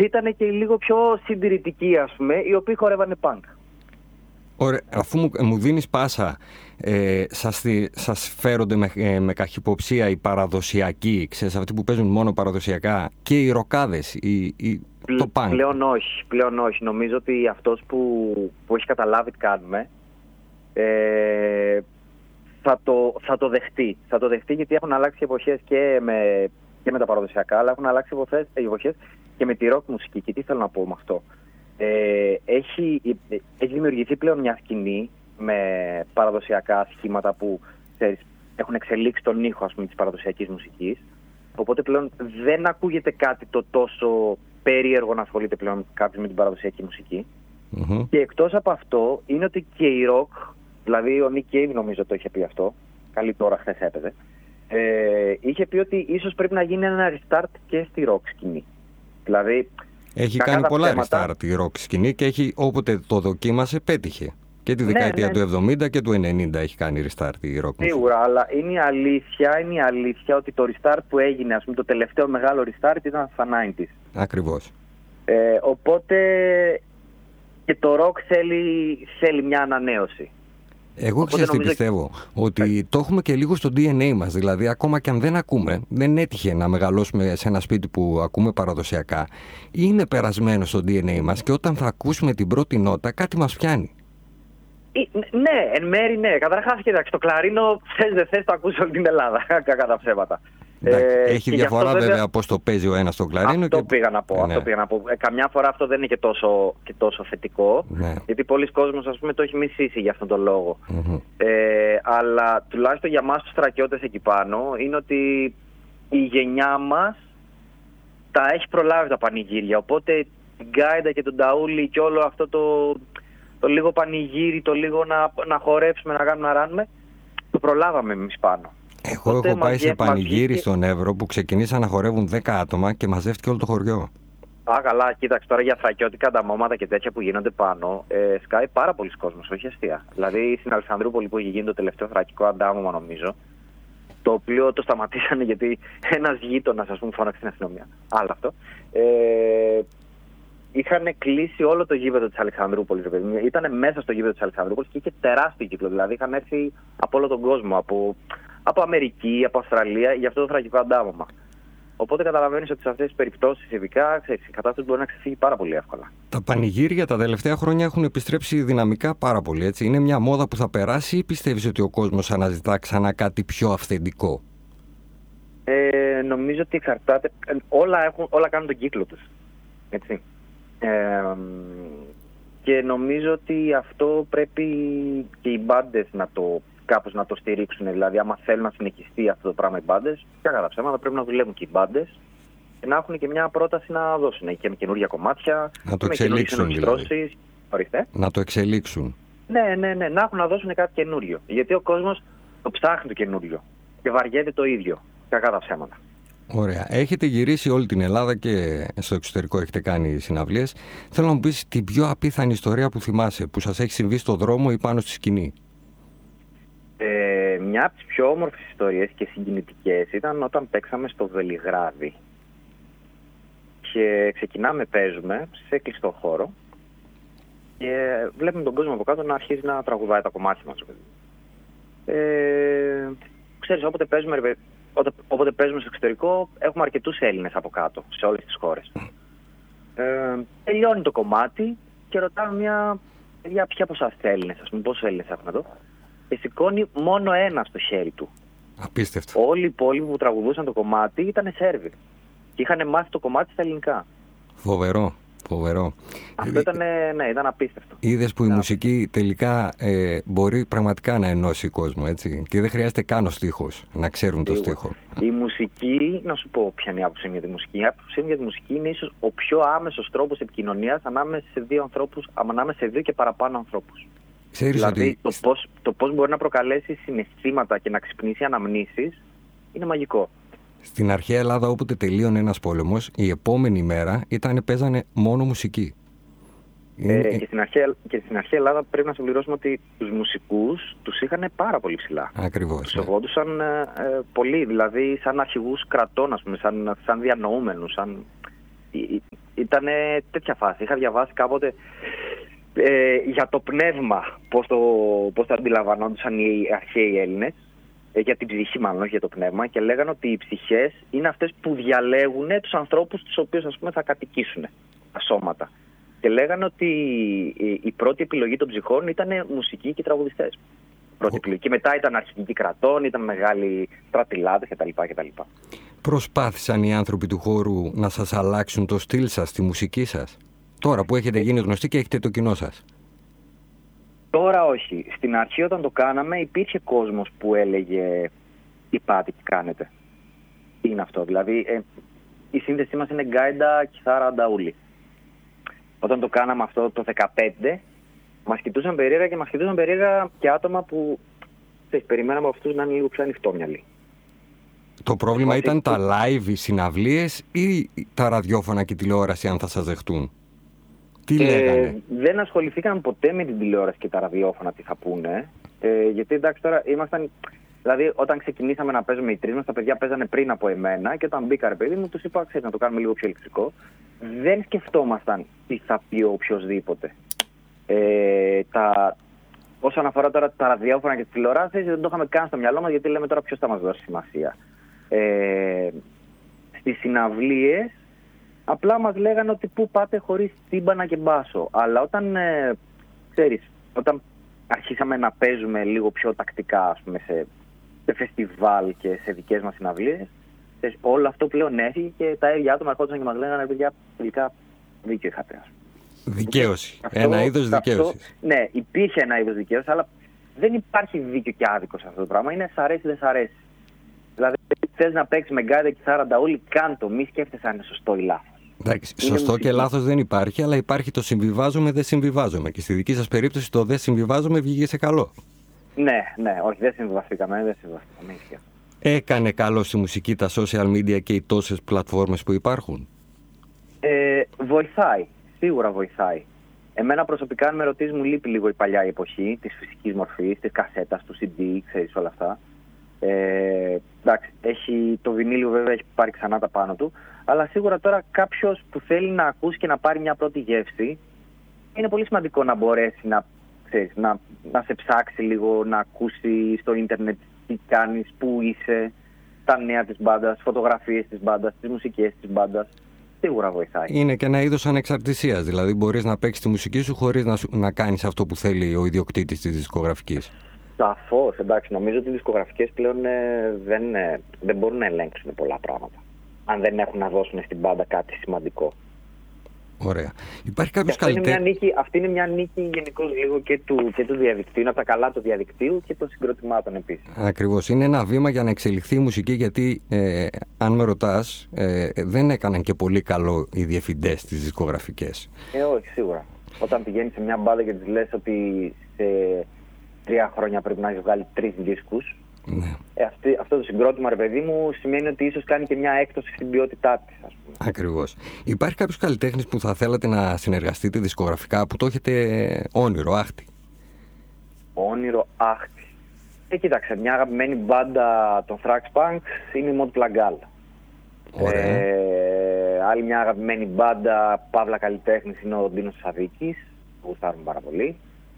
ήταν και λίγο πιο συντηρητικοί, ας πούμε, οι οποίοι χορεύανε punk. Ωραία, αφού μου δίνεις πάσα, σας φέρονται με καχυποψία οι παραδοσιακοί, ξέρεις, αυτοί που παίζουν μόνο παραδοσιακά, και οι ροκάδες, το punk? Πλέον όχι. Νομίζω ότι αυτός που έχει καταλάβει τι κάνουμε θα το δεχτεί. Θα το δεχτεί, γιατί έχουν αλλάξει εποχές και με τα παραδοσιακά, αλλά έχουν αλλάξει εποχές και με τη rock μουσική. Και τι θέλω να πω με αυτό. Έχει δημιουργηθεί πλέον μια σκηνή με παραδοσιακά σχήματα που, ξέρεις, έχουν εξελίξει τον ήχο, ας πούμε, της παραδοσιακής μουσικής. Οπότε πλέον δεν ακούγεται κάτι το τόσο περίεργο να ασχολείται πλέον κάποιος με την παραδοσιακή μουσική. Mm-hmm. Και εκτός από αυτό είναι ότι και η rock, δηλαδή ο Nick Cave νομίζω το είχε πει αυτό, καλή τώρα, χθες έπαιζε, είχε πει ότι ίσως πρέπει να γίνει ένα restart και στη rock σκηνή. Δηλαδή, έχει κάνει πολλά restart η rock σκηνή και όποτε το δοκίμασε πέτυχε. Και τη δεκαετία του 70 και του 90 έχει κάνει restart η rock. Σίγουρα, αλλά είναι η αλήθεια ότι το restart που έγινε, ας πούμε, το τελευταίο μεγάλο restart ήταν στα 90's. Ακριβώς. Οπότε και το rock θέλει μια ανανέωση. Εγώ πιστεύω ότι το έχουμε και λίγο στο DNA μας. Δηλαδή, ακόμα και αν δεν ακούμε, δεν έτυχε να μεγαλώσουμε σε ένα σπίτι που ακούμε παραδοσιακά, είναι περασμένο στο DNA μας και όταν θα ακούσουμε την πρώτη νότα, κάτι μας πιάνει. Ναι, εν μέρει ναι. Καταρχάς, κοίταξε, το κλαρίνο θες δεν θες το ακούσει όλη την Ελλάδα. Κακά τα ψέματα. Έχει διαφορά βέβαια πώς το παίζει ο ένας το κλαρίνο. Αυτό πήγα να πω. Καμιά φορά αυτό δεν είναι και τόσο θετικό. Ναι. Γιατί πολλοί κόσμος, ας πούμε, το έχει μισήσει για αυτόν τον λόγο. Mm-hmm. Αλλά τουλάχιστον για εμάς τους στρακιώτες εκεί πάνω είναι ότι η γενιά μας τα έχει προλάβει τα πανηγύρια. Οπότε την γκάιντα και τον ταούλι και όλο αυτό το λίγο πανηγύρι, το λίγο να χορέψουμε, να κάνουμε, να ράνουμε, το προλάβαμε εμείς πάνω. Εγώ έχω πάει σε πανηγύρι στον Εύρο που ξεκινήσαν να χορεύουν 10 άτομα και μαζεύτηκε όλο το χωριό. Καλά, κοίταξε τώρα για θρακιώτικα ανταμώματα και τέτοια που γίνονται πάνω. Σκάει πάρα πολλοί κόσμος, όχι αστεία. Δηλαδή στην Αλεξανδρούπολη που έχει γίνει το τελευταίο θρακικό αντάμωμα, νομίζω, το οποίο το σταματήσανε γιατί ένας γείτονας, ας πούμε, φώναξε στην αστυνομία. Άλλο αυτό. Είχαν κλείσει όλο το γήπεδο της Αλεξανδρούπολης. Ήταν μέσα στο γήπεδο της Αλεξανδρούπολης και είχε τεράστιο κύκλο. Δηλαδή είχαν έρθει από όλο τον κόσμο, από Αμερική, από Αυστραλία, για αυτό το θρακικό αντάμωμα. Οπότε καταλαβαίνεις ότι σε αυτές τις περιπτώσεις, ειδικά, η κατάσταση μπορεί να ξεφύγει πάρα πολύ εύκολα. Τα πανηγύρια τα τελευταία χρόνια έχουν επιστρέψει δυναμικά πάρα πολύ, έτσι. Είναι μια μόδα που θα περάσει ή πιστεύεις ότι ο κόσμος αναζητά ξανά κάτι πιο αυθεντικό? Νομίζω ότι εξαρτάται. Όλα κάνουν τον κύκλο τους. Έτσι. Και νομίζω ότι αυτό πρέπει και οι μπάντες κάπως να το στηρίξουν. Δηλαδή, άμα θέλουν να συνεχιστεί αυτό το πράγμα οι μπάντες, κατά τα ψέματα πρέπει να δουλεύουν και οι μπάντες και να έχουν και μια πρόταση να δώσουν και με καινούργια κομμάτια, να το εξελίξουν δηλαδή. Να το εξελίξουν. Ναι, να έχουν να δώσουν κάτι καινούριο. Γιατί ο κόσμος το ψάχνει το καινούριο και βαριέται το ίδιο, κατά τα ψέματα. Ωραία. Έχετε γυρίσει όλη την Ελλάδα και στο εξωτερικό έχετε κάνει συναυλίες. Θέλω να μου πεις την πιο απίθανη ιστορία που θυμάσαι, που σας έχει συμβεί στο δρόμο ή πάνω στη σκηνή. Μια από τις πιο όμορφες ιστορίες και συγκινητικές ήταν όταν παίξαμε στο Βελιγράδι. Και ξεκινάμε, παίζουμε σε κλειστό χώρο και βλέπουμε τον κόσμο από κάτω να αρχίζει να τραγουδάει τα κομμάτια μας. Ξέρεις, όποτε παίζουμε στο εξωτερικό έχουμε αρκετούς Έλληνες από κάτω, σε όλες τις χώρες. Τελειώνει το κομμάτι και ρωτάμε μια παιδιά, ποια από εσάς Έλληνες, ας πούμε, πόσους Έλληνες έχουν εδώ. Και σηκώνει μόνο ένα στο χέρι του. Απίστευτο. Όλοι οι υπόλοιποι που τραγουδούσαν το κομμάτι ήταν Σέρβοι. Και είχαν μάθει το κομμάτι στα ελληνικά. Φοβερό. Αυτό ήταν απίστευτο. Είδες που η μουσική τελικά μπορεί πραγματικά να ενώσει κόσμο, έτσι. Και δεν χρειάζεται καν ο στίχος, να ξέρουν το στίχο. Η μουσική, να σου πω ποια είναι η άποψή μου για τη μουσική. Η άποψή μου για τη μουσική είναι ίσως ο πιο άμεσος τρόπος επικοινωνίας ανάμεσα σε δύο ανθρώπους, ανάμεσα σε δύο και παραπάνω ανθρώπους. Ξέρεις δηλαδή ότι... το πώς μπορεί να προκαλέσει συναισθήματα και να ξυπνήσει αναμνήσεις είναι μαγικό. Στην αρχαία Ελλάδα, όποτε τελείωνε ένας πόλεμος, η επόμενη μέρα παίζανε μόνο μουσική. Και στην αρχαία Ελλάδα πρέπει να συμπληρώσουμε ότι τους μουσικούς τους είχαν πάρα πολύ ψηλά. Ακριβώς. Τους σεβόντουσαν πολύ, δηλαδή σαν αρχηγούς κρατών, ας πούμε, σαν διανοούμενους. Ήταν τέτοια φάση. Είχα διαβάσει κάποτε για το πνεύμα, πώς το αντιλαμβανόντουσαν οι αρχαίοι Έλληνες, για την ψυχή μάλλον, όχι για το πνεύμα, και λέγανε ότι οι ψυχές είναι αυτές που διαλέγουν τους ανθρώπους τους οποίους, ας πούμε, θα κατοικήσουν τα σώματα. Και λέγανε ότι η πρώτη επιλογή των ψυχών ήταν μουσικοί και τραγουδιστές. Και μετά ήταν αρχηγοί κρατών, ήταν μεγάλοι στρατηλάτες κτλ. Προσπάθησαν οι άνθρωποι του χώρου να σας αλλάξουν το στυλ σας, τη μουσική σας, τώρα που έχετε γίνει γνωστοί και έχετε το κοινό σας? Τώρα όχι. Στην αρχή όταν το κάναμε υπήρχε κόσμος που έλεγε τι πάτε και κάνετε. Τι είναι αυτό? Δηλαδή η σύνδεσή μας είναι γκάιντα, κιθάρα, ανταούλη. Όταν το κάναμε αυτό το 2015, μας κοιτούσαν περίεργα και άτομα που περιμέναμε από αυτούς να είναι λίγο πιο ανοιχτόμυαλοι. Το πρόβλημα ήταν τα live, οι συναυλίες ή τα ραδιόφωνα και η τηλεόραση, αν θα σας δεχτούν? Τι λέγανε? Δεν ασχοληθήκαν ποτέ με την τηλεόραση και τα ραδιόφωνα τι θα πούνε. Γιατί εντάξει, τώρα ήμασταν. Δηλαδή, όταν ξεκινήσαμε να παίζουμε οι τρεις μας, τα παιδιά παίζανε πριν από εμένα και όταν μπήκα, ρε παιδί μου, τους είπα: ξέρεις, να το κάνουμε λίγο πιο ηλεκτρικό. Δεν σκεφτόμασταν τι θα πει ο οποιοσδήποτε. Όσον αφορά τώρα τα ραδιόφωνα και τις τηλεοράσεις, δεν το είχαμε καν στο μυαλό μας, γιατί λέμε τώρα ποιος θα μας δώσει σημασία. Στις συναυλίες απλά μας λέγανε ότι πού πάτε χωρίς τύμπανα και μπάσο. Αλλά όταν αρχίσαμε να παίζουμε λίγο πιο τακτικά, ας πούμε, σε φεστιβάλ και σε δικές μας συναυλίες, όλο αυτό πλέον έφυγε και τα ίδια άτομα ερχόντουσαν και μας λέγανε: παιδιά, τελικά δίκιο είχατε. Δικαίωση. Ένα είδος δικαίωσης. Ναι, υπήρχε ένα είδος δικαίωσης, αλλά δεν υπάρχει δίκιο και άδικο σε αυτό το πράγμα. Είναι σ' αρέσει, δεν σ' αρέσει. Δηλαδή, θες να παίξεις με γκάιντα, κιθάρα, νταούλη, κάντο. Μη σκέφτεσαι αν είναι σωστό ή λάθος. Εντάξει, σωστό και λάθος δεν υπάρχει, αλλά υπάρχει το συμβιβάζομαι, δεν συμβιβάζομαι. Και στη δική σας περίπτωση το δεν συμβιβάζομαι βγήκε σε καλό. Ναι, όχι, δεν συμβιβαστήκαμε. Έκανε καλό στη μουσική τα social media και οι τόσες πλατφόρμες που υπάρχουν? Βοηθάει, σίγουρα βοηθάει. Εμένα προσωπικά, αν με ρωτήσεις, μου λείπει λίγο η παλιά εποχή της φυσικής μορφής, της κασέτας, του CD, ξέρεις, όλα αυτά. Εντάξει, το βινίλιο βέβαια έχει πάρει ξανά τα πάνω του, αλλά σίγουρα τώρα κάποιος που θέλει να ακούσει και να πάρει μια πρώτη γεύση, είναι πολύ σημαντικό να μπορέσει να σε ψάξει λίγο, να ακούσει στο ίντερνετ τι κάνεις, πού είσαι, τα νέα της μπάντας, φωτογραφίες της μπάντας, τις μουσικές της μπάντας. Σίγουρα βοηθάει. Είναι και ένα είδος ανεξαρτησίας, δηλαδή μπορείς να παίξεις τη μουσική σου χωρίς να κάνεις αυτό που θέλει ο ιδιοκτήτης της δισκογραφικής. Σαφώς, εντάξει, νομίζω ότι οι δισκογραφικές πλέον δεν μπορούν να ελέγξουν πολλά πράγματα, αν δεν έχουν να δώσουν στην μπάντα κάτι σημαντικό. Ωραία. Υπάρχει κάποιος καλλιτέχνης? Αυτή είναι μια νίκη γενικώς λίγο και του διαδικτύου. Είναι από τα καλά του διαδικτύου και των συγκροτημάτων επίσης. Ακριβώς. Είναι ένα βήμα για να εξελιχθεί η μουσική, γιατί αν με ρωτάς, δεν έκαναν και πολύ καλό οι διευθυντές τις δισκογραφικές. Όχι, σίγουρα. Όταν πηγαίνεις σε μια μπάντα και της λες ότι σε 3 χρόνια πρέπει να έχει βγάλει 3 δίσκους. Ναι. Αυτό το συγκρότημα, ρε παιδί μου, σημαίνει ότι ίσως κάνει και μια έκπτωση στην ποιότητά της, ας πούμε. Ακριβώς. Υπάρχει κάποιος καλλιτέχνης που θα θέλατε να συνεργαστείτε δισκογραφικά, που το έχετε όνειρο, άχτη? Όνειρο, άχτη. Κοίταξε, μια αγαπημένη μπάντα των Thrax Punk είναι η Mod Plagal. Άλλη μια αγαπημένη μπάντα, παύλα καλλιτέχνης, είναι ο Ντίνος Σαβίκης, που γουστάρουν πάρα πολύ.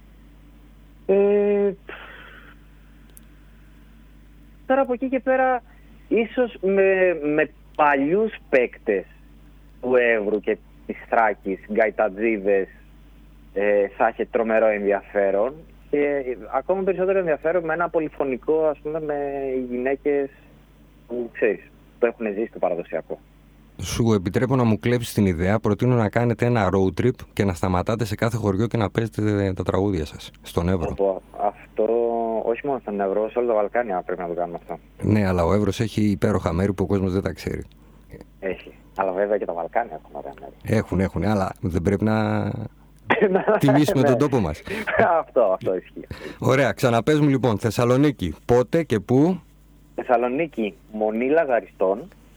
Τώρα από εκεί και πέρα, ίσως με παλιούς παίκτες του Εύρου και της Θράκης, γκαϊτατζίδες, θα είχε τρομερό ενδιαφέρον, και ακόμα περισσότερο ενδιαφέρον με ένα πολυφωνικό, ας πούμε, με γυναίκες που, ξέρεις, το έχουν ζήσει το παραδοσιακό. Σου επιτρέπω να μου κλέψεις την ιδέα. Προτείνω να κάνετε ένα road trip και να σταματάτε σε κάθε χωριό και να παίζετε τα τραγούδια σας στον Εύρο. Αυτό όχι μόνο στον Εύρο, σε όλα τα Βαλκάνια πρέπει να το κάνουμε αυτό. Ναι, αλλά ο Εύρος έχει υπέροχα μέρη που ο κόσμος δεν τα ξέρει. Έχει. Αλλά βέβαια και τα Βαλκάνια έχουν ωραία μέρη. Έχουν, αλλά δεν πρέπει να τιμήσουμε τον τόπο μας. Αυτό ισχύει. Ωραία, ξαναπέζουμε λοιπόν. Θεσσαλονίκη, πότε και πού? Θεσσαλονίκη, Μονή Λαγαριστών.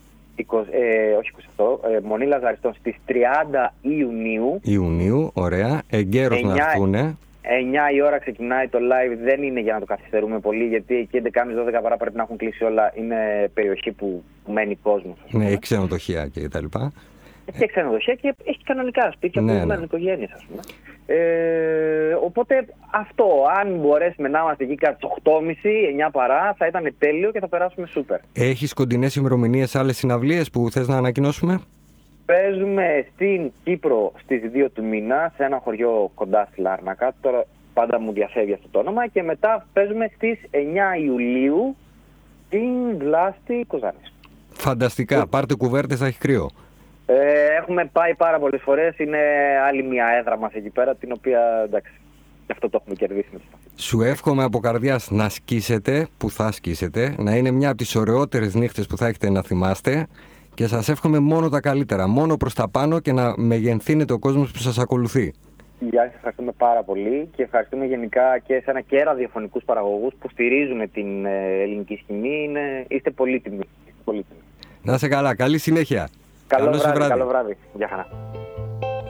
Μονή Λαγαριστών στις 30 Ιουνίου, ωραία. Εγκαίρως να έρθουνε. 9 η ώρα ξεκινάει το live, δεν είναι για να το καθυστερούμε πολύ, γιατί εκεί 11.30-12 παρά πρέπει να έχουν κλείσει όλα. Είναι περιοχή που μένει κόσμος. Ναι, ξενοδοχεία και τα λοιπά. Έχει και ξενοδοχεία και έχει κανονικά σπίτια με οικογένειες, ας πούμε. Οπότε αυτό, αν μπορέσουμε να είμαστε εκεί κατά τις 8.30, 9 παρά, θα ήταν τέλειο και θα περάσουμε σούπερ. Έχεις κοντινές ημερομηνίες, άλλες συναυλίες που θες να ανακοινώσουμε? Παίζουμε στην Κύπρο στις 2 του μήνα, σε ένα χωριό κοντά στη Λάρνακα. Τώρα πάντα μου διαφεύγει αυτό το όνομα. Και μετά παίζουμε στις 9 Ιουλίου στην Βλάστη Κοζάνης. Φανταστικά. Πάρτε κουβέρτες, θα έχει κρύο. Έχουμε πάει πάρα πολλές φορές. Είναι άλλη μια έδρα μας εκεί πέρα, την οποία εντάξει, γι' αυτό το έχουμε κερδίσει με το σταθμό. Σου εύχομαι από καρδιάς να σκίσετε που θα σκίσετε, να είναι μια από τις ωραιότερες νύχτες που θα έχετε να θυμάστε. Και σας εύχομαι μόνο τα καλύτερα, μόνο προς τα πάνω και να μεγενθύνεται ο κόσμος που σας ακολουθεί. Γεια σας, ευχαριστούμε πάρα πολύ και ευχαριστούμε γενικά και εσένα και ραδιοφωνικούς παραγωγούς που στηρίζουν την ελληνική σκηνή. Είστε πολύτιμοι. Να είσαι καλά, καλή συνέχεια. Καλό βράδυ. Γεια χαρά.